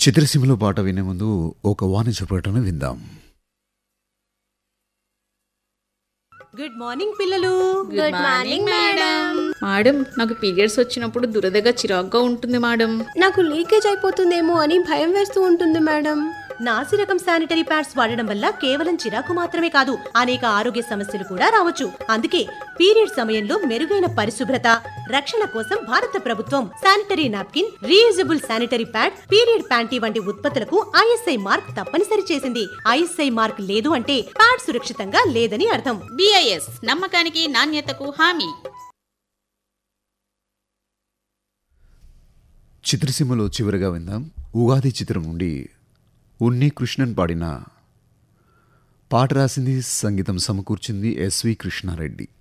చిత్రసీమలో పాట వినే ముందు ఒక వాణిజ్య ప్రకటన విందాం. గుడ్ మార్నింగ్ పిల్లలు. Good morning madam. మేడం, నాకు పీరియడ్స్ వచ్చినప్పుడు దురదగా చిరాగ్గా ఉంటుంది మేడం. నాకు లీకేజ్ అయిపోతుందేమో అని భయం వేస్తూ ఉంటుంది మేడం. నాసి రకం శానిటరీ ప్యాడ్స్ వాడడం వల్ల కేవలం చిరాకు మాత్రమే కాదు, అనేక ఆరోగ్య సమస్యలు కూడా రావచ్చు. అందుకే పీరియడ్ సమయంలో మెరుగైన పరిశుభ్రత, రక్షణ కోసం భారత ప్రభుత్వం sanitary napkin, reusable sanitary pad, period panty వంటి ఉత్పత్తులకు ఐఎస్ఐ మార్క్ తప్పనిసరి చేసింది. ఐఎస్ఐ మార్క్ లేదు అంటే ప్యాడ్ సురక్షితంగా లేదని అర్థం. BIS నమ్మకానికి నాణ్యతకు హామీ. చిత్రసీమలో చివరిగా విందాం. ఉగాది చిత్రం నుండి ఉన్ని కృష్ణన్ పాడిన పాట. రాసింది, సంగీతం సమకూర్చింది SV కృష్ణారెడ్డి.